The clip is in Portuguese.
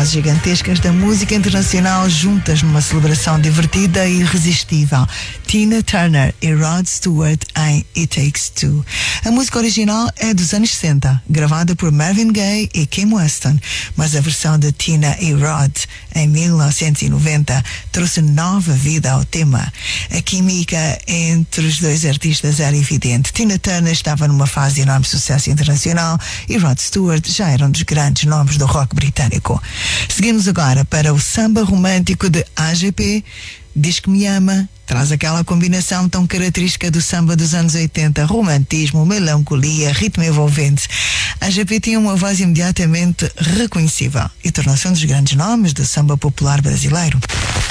vozes gigantescas da música internacional juntas numa celebração divertida e irresistível. Tina Turner e Rod Stewart em It Takes Two. A música original é dos anos 60, gravada por Marvin Gaye e Kim Weston, mas a versão de Tina e Rod em 1990 trouxe nova vida ao tema. A química entre os dois artistas era evidente. Tina Turner estava numa fase de enorme sucesso internacional e Rod Stewart já era um dos grandes nomes do rock britânico. Seguimos agora para o samba romântico de AGP. Diz que me ama, traz aquela combinação tão característica do samba dos anos 80, romantismo, melancolia, ritmo envolvente. A AGP tinha uma voz imediatamente reconhecível e tornou-se um dos grandes nomes do samba popular brasileiro.